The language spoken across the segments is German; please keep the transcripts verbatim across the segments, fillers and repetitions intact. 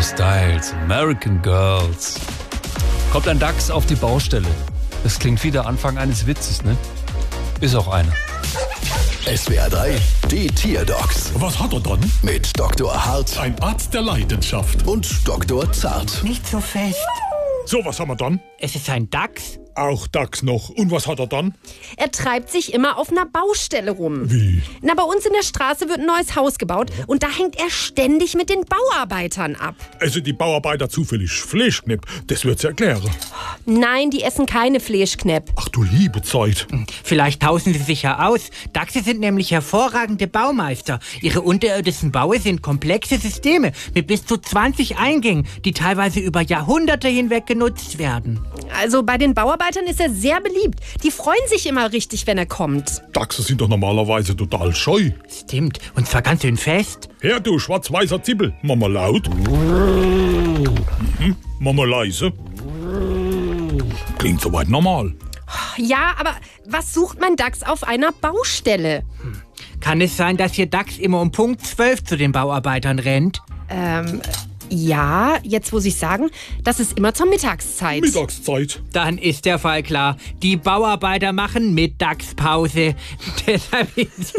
Styles, American Girls. Kommt ein Dachs auf die Baustelle. Das klingt wie der Anfang eines Witzes, ne? Ist auch einer. S W R drei, die Tierdocs Was hat er dann? mit Doktor Hart Ein Arzt der Leidenschaft. und Doktor Zart. Nicht so fest. So, was haben wir dann? Es ist ein Dachs. Auch Dachs noch. Und was hat er dann? Er treibt sich immer auf einer Baustelle rum. Wie? Na, bei uns in der Straße wird ein neues Haus gebaut und da hängt er ständig mit den Bauarbeitern ab. Also die Bauarbeiter zufällig Fleischknepp, das wird's erklären. Nein, die essen keine Fleischknepp. Ach du liebe Zeit. Vielleicht tauschen sie sich ja aus. Dachse sind nämlich hervorragende Baumeister. Ihre unterirdischen Baue sind komplexe Systeme mit bis zu zwanzig Eingängen, die teilweise über Jahrhunderte hinweg genutzt werden. Also bei den Bauarbeitern ist er sehr beliebt. Die freuen sich immer richtig, wenn er kommt. Dachse sind doch normalerweise total scheu. Stimmt, und zwar ganz schön fest. Her, du schwarz-weißer Zippel. Mama laut. Mhm. Mama leise. Klingt soweit normal. Ja, aber was sucht mein Dachs auf einer Baustelle? Kann es sein, dass Ihr Dachs immer um Punkt zwölf zu den Bauarbeitern rennt? Ähm, ja, jetzt muss ich sagen, das ist immer zur Mittagszeit. Mittagszeit. Dann ist der Fall klar. Die Bauarbeiter machen Mittagspause. Deshalb ist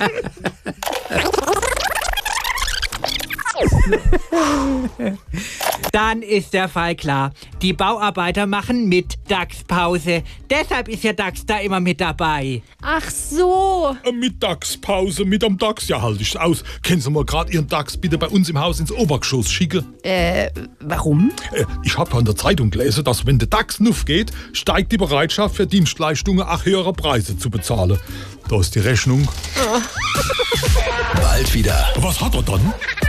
Dann ist der Fall klar. Die Bauarbeiter machen Mittagspause. Deshalb ist der Dachs da immer mit dabei. Ach so. Eine Mittagspause mit am Dachs. Ja, halt ich's aus. Können Sie mal gerade Ihren Dachs bitte bei uns im Haus ins Obergeschoss schicken? Äh, warum? Äh, ich habe in der Zeitung gelesen, dass wenn der Dachs nuff geht, steigt die Bereitschaft für Dienstleistungen auch höhere Preise zu bezahlen. Da ist die Rechnung. Bald wieder. Was hat er dann?